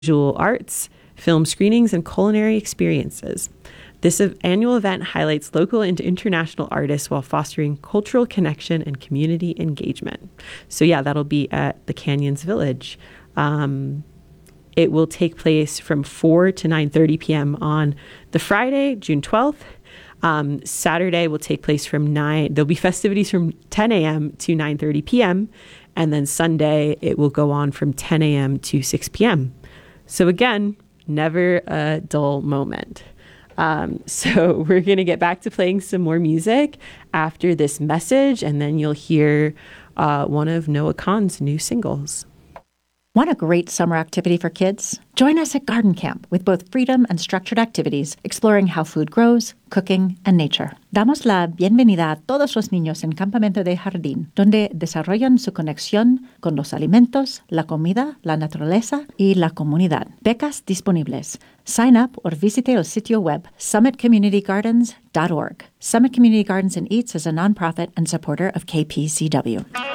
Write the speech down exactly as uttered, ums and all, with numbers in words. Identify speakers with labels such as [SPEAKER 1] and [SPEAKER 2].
[SPEAKER 1] visual arts, film screenings, and culinary experiences. This annual event highlights local and international artists while fostering cultural connection and community engagement. So yeah, that'll be at the Canyons Village. Um, it will take place from four to nine thirty p.m. on the Friday, June twelfth. Um, Saturday will take place from nine. There'll be festivities from ten a.m. to nine thirty p.m. And then Sunday, it will go on from ten a.m. to six p.m. So again, never a dull moment. Um, so we're going to get back to playing some more music after this message, and then you'll hear uh, one of Noah Kahan's new singles.
[SPEAKER 2] Want a great summer activity for kids? Join us at Garden Camp with both freedom and structured activities exploring how food grows, cooking, and nature. Damos la bienvenida a todos los niños en Campamento de Jardín, donde desarrollan su conexión con los alimentos, la comida, la naturaleza y la comunidad. Becas disponibles. Sign up or visite el sitio web summit community gardens dot org. Summit Community Gardens and Eats is a nonprofit and supporter of K P C W.